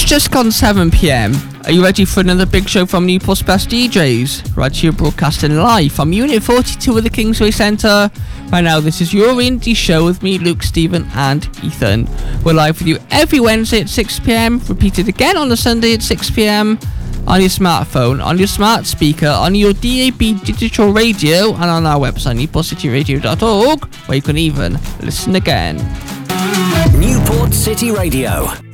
just gone 7 p.m. Are you ready for another big show from Newport's best DJs? Right here broadcasting live from Unit 42 of the Kingsway Centre. Right now, this is your indie show with me, Luke, Stephen and Ethan. We're live with you every Wednesday at 6 p.m, repeated again on the Sunday at 6 p.m, on your smartphone, on your smart speaker, on your DAB digital radio, and on our website, newportcityradio.org, where you can even listen again. Newport City Radio.